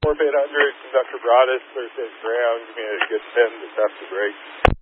Warp 800, conductor Broadus, Thursday's ground. Give me a good 10 just after break.